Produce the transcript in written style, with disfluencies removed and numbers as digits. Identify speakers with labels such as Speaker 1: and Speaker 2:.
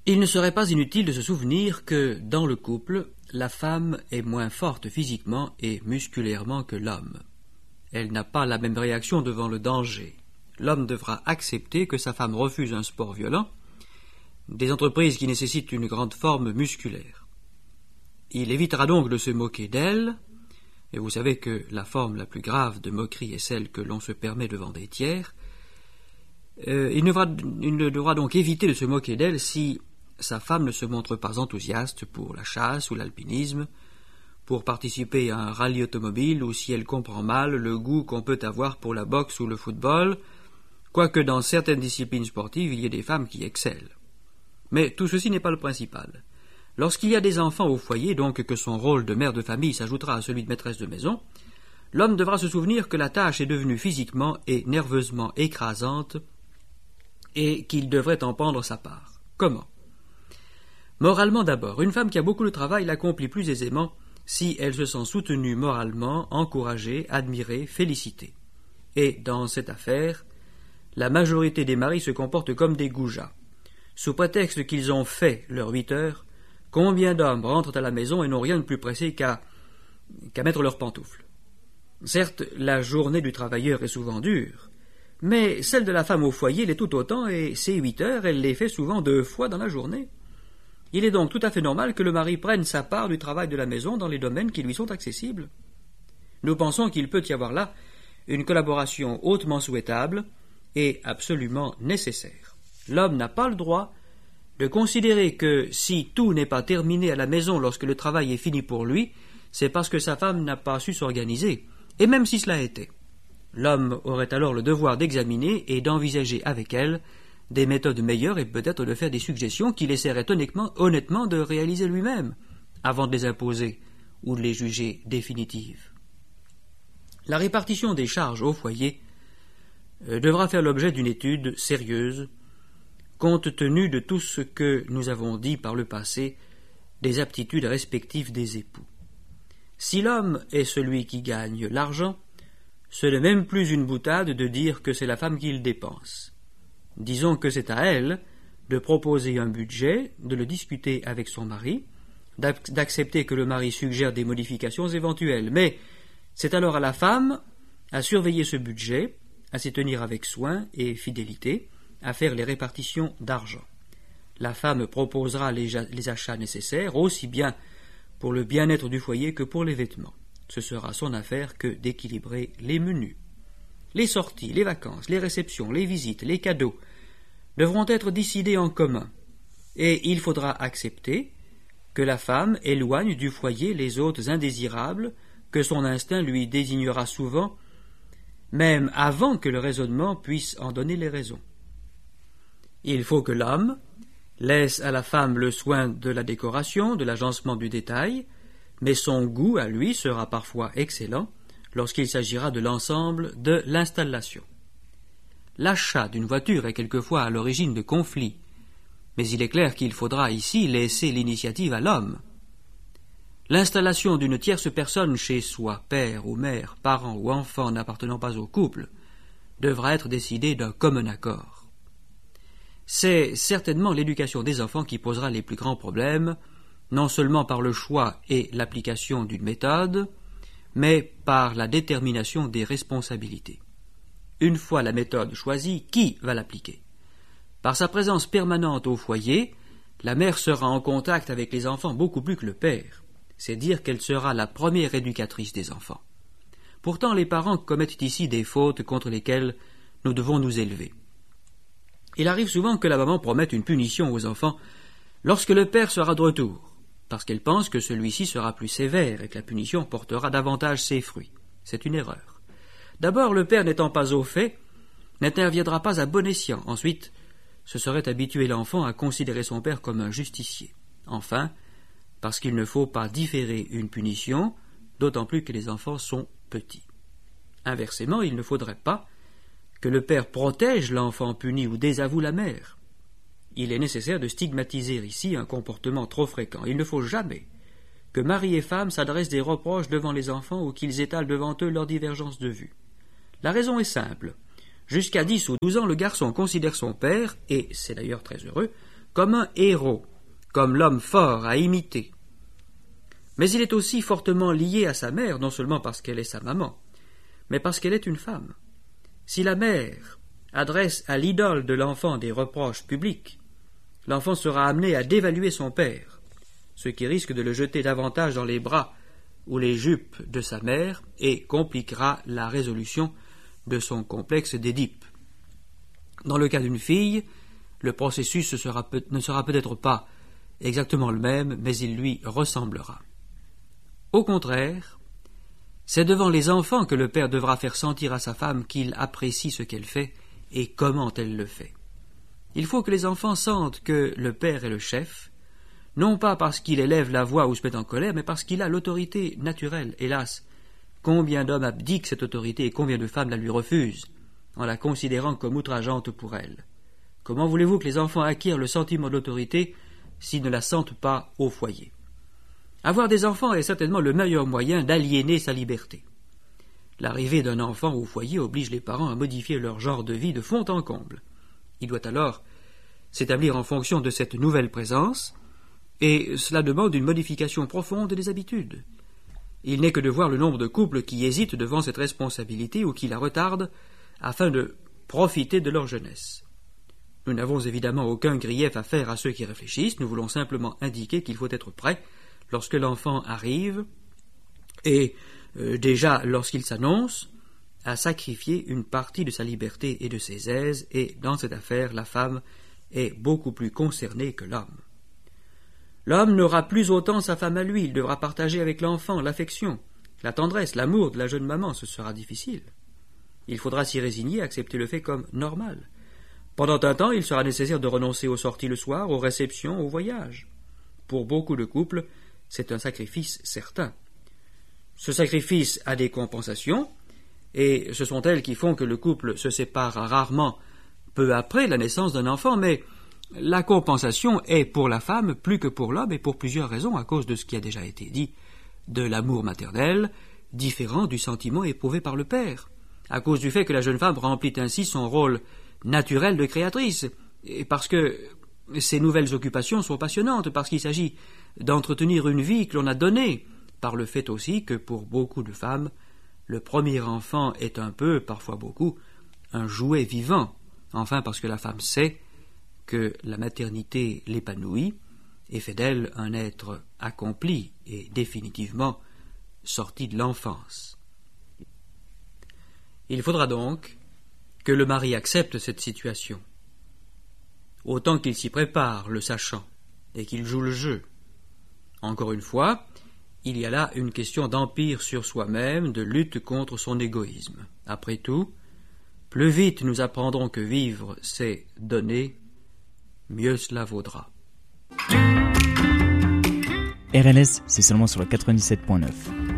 Speaker 1: Il ne serait pas inutile de se souvenir que, dans le couple, la femme est moins forte physiquement et musculairement que l'homme. Elle n'a pas la même réaction devant le danger. L'homme devra accepter que sa femme refuse un sport violent, des entreprises qui nécessitent une grande forme musculaire. Il évitera donc de se moquer d'elle, et vous savez que la forme la plus grave de moquerie est celle que l'on se permet devant des tiers. Il ne devra donc éviter de se moquer d'elle si sa femme ne se montre pas enthousiaste pour la chasse ou l'alpinisme, pour participer à un rallye automobile, ou si elle comprend mal le goût qu'on peut avoir pour la boxe ou le football, quoique dans certaines disciplines sportives il y ait des femmes qui excellent. Mais tout ceci n'est pas le principal. Lorsqu'il y a des enfants au foyer, donc que son rôle de mère de famille s'ajoutera à celui de maîtresse de maison, l'homme devra se souvenir que la tâche est devenue physiquement et nerveusement écrasante et qu'il devrait en prendre sa part. Comment ? Moralement d'abord, une femme qui a beaucoup de travail l'accomplit plus aisément si elle se sent soutenue moralement, encouragée, admirée, félicitée. Et dans cette affaire, la majorité des maris se comportent comme des goujats. Sous prétexte qu'ils ont fait leurs 8 heures, combien d'hommes rentrent à la maison et n'ont rien de plus pressé qu'à mettre leurs pantoufles. Certes, la journée du travailleur est souvent dure, mais celle de la femme au foyer l'est tout autant, et ces 8 heures, elle les fait souvent 2 fois dans la journée. Il est donc tout à fait normal que le mari prenne sa part du travail de la maison dans les domaines qui lui sont accessibles. Nous pensons qu'il peut y avoir là une collaboration hautement souhaitable et absolument nécessaire. L'homme n'a pas le droit de considérer que si tout n'est pas terminé à la maison lorsque le travail est fini pour lui, c'est parce que sa femme n'a pas su s'organiser, et même si cela était. L'homme aurait alors le devoir d'examiner et d'envisager avec elle des méthodes meilleures et peut-être de faire des suggestions qu'il essaierait honnêtement de réaliser lui-même, avant de les imposer ou de les juger définitives. La répartition des charges au foyer devra faire l'objet d'une étude sérieuse, compte tenu de tout ce que nous avons dit par le passé des aptitudes respectives des époux. Si l'homme est celui qui gagne l'argent, ce n'est même plus une boutade de dire que c'est la femme qui le dépense. Disons que c'est à elle de proposer un budget, de le discuter avec son mari, d'accepter que le mari suggère des modifications éventuelles, mais c'est alors à la femme à surveiller ce budget, à s'y tenir avec soin et fidélité, à faire les répartitions d'argent. La femme proposera les achats nécessaires, aussi bien pour le bien-être du foyer que pour les vêtements. Ce sera son affaire que d'équilibrer les menus. Les sorties, les vacances, les réceptions, les visites, les cadeaux devront être décidés en commun, et il faudra accepter que la femme éloigne du foyer les hôtes indésirables que son instinct lui désignera souvent, même avant que le raisonnement puisse en donner les raisons. Il faut que l'homme laisse à la femme le soin de la décoration, de l'agencement du détail, mais son goût à lui sera parfois excellent lorsqu'il s'agira de l'ensemble de l'installation. L'achat d'une voiture est quelquefois à l'origine de conflits, mais il est clair qu'il faudra ici laisser l'initiative à l'homme. L'installation d'une tierce personne chez soi, père ou mère, parent ou enfant n'appartenant pas au couple, devra être décidée d'un commun accord. C'est certainement l'éducation des enfants qui posera les plus grands problèmes, non seulement par le choix et l'application d'une méthode, mais par la détermination des responsabilités. Une fois la méthode choisie, qui va l'appliquer ? Par sa présence permanente au foyer, la mère sera en contact avec les enfants beaucoup plus que le père. C'est dire qu'elle sera la première éducatrice des enfants. Pourtant, les parents commettent ici des fautes contre lesquelles nous devons nous élever. Il arrive souvent que la maman promette une punition aux enfants lorsque le père sera de retour, parce qu'elle pense que celui-ci sera plus sévère et que la punition portera davantage ses fruits. C'est une erreur. D'abord, le père n'étant pas au fait, n'interviendra pas à bon escient. Ensuite, ce serait habituer l'enfant à considérer son père comme un justicier. Enfin, parce qu'il ne faut pas différer une punition, d'autant plus que les enfants sont petits. Inversement, il ne faudrait pas que le père protège l'enfant puni ou désavoue la mère. Il est nécessaire de stigmatiser ici un comportement trop fréquent. Il ne faut jamais que mari et femme s'adressent des reproches devant les enfants ou qu'ils étalent devant eux leurs divergences de vue. La raison est simple. Jusqu'à 10 ou 12 ans, le garçon considère son père, et c'est d'ailleurs très heureux, comme un héros, comme l'homme fort à imiter. Mais il est aussi fortement lié à sa mère, non seulement parce qu'elle est sa maman, mais parce qu'elle est une femme. Si la mère adresse à l'idole de l'enfant des reproches publics, l'enfant sera amené à dévaluer son père, ce qui risque de le jeter davantage dans les bras ou les jupes de sa mère et compliquera la résolution de son complexe d'Édipe. Dans le cas d'une fille, le processus ne sera peut-être pas exactement le même, mais il lui ressemblera. Au contraire, c'est devant les enfants que le père devra faire sentir à sa femme qu'il apprécie ce qu'elle fait et comment elle le fait. Il faut que les enfants sentent que le père est le chef, non pas parce qu'il élève la voix ou se met en colère, mais parce qu'il a l'autorité naturelle. Hélas, combien d'hommes abdiquent cette autorité et combien de femmes la lui refusent, en la considérant comme outrageante pour elles. Comment voulez-vous que les enfants acquièrent le sentiment d'autorité s'ils ne la sentent pas au foyer? Avoir des enfants est certainement le meilleur moyen d'aliéner sa liberté. L'arrivée d'un enfant au foyer oblige les parents à modifier leur genre de vie de fond en comble. Il doit alors s'établir en fonction de cette nouvelle présence, et cela demande une modification profonde des habitudes. Il n'est que de voir le nombre de couples qui hésitent devant cette responsabilité ou qui la retardent afin de profiter de leur jeunesse. Nous n'avons évidemment aucun grief à faire à ceux qui réfléchissent, nous voulons simplement indiquer qu'il faut être prêt lorsque l'enfant arrive et déjà lorsqu'il s'annonce à sacrifier une partie de sa liberté et de ses aises, et dans cette affaire la femme est beaucoup plus concernée que l'homme. L'homme n'aura plus autant sa femme à lui, il devra partager avec l'enfant l'affection, la tendresse, l'amour de la jeune maman, ce sera difficile. Il faudra s'y résigner, accepter le fait comme normal. Pendant un temps, il sera nécessaire de renoncer aux sorties le soir, aux réceptions, aux voyages. Pour beaucoup de couples, c'est un sacrifice certain. Ce sacrifice a des compensations, et ce sont elles qui font que le couple se sépare rarement peu après la naissance d'un enfant, mais la compensation est pour la femme plus que pour l'homme, et pour plusieurs raisons, à cause de ce qui a déjà été dit, de l'amour maternel, différent du sentiment éprouvé par le père, à cause du fait que la jeune femme remplit ainsi son rôle naturel de créatrice, et parce que ces nouvelles occupations sont passionnantes, parce qu'il s'agit d'entretenir une vie que l'on a donnée, par le fait aussi que pour beaucoup de femmes, le premier enfant est un peu, parfois beaucoup, un jouet vivant, enfin parce que la femme sait que la maternité l'épanouit et fait d'elle un être accompli et définitivement sorti de l'enfance. Il faudra donc que le mari accepte cette situation, autant qu'il s'y prépare, le sachant, et qu'il joue le jeu. Encore une fois, il y a là une question d'empire sur soi-même, de lutte contre son égoïsme. Après tout, plus vite nous apprendrons que vivre, c'est donner, mieux cela vaudra.
Speaker 2: RLS, c'est seulement sur le 97.9.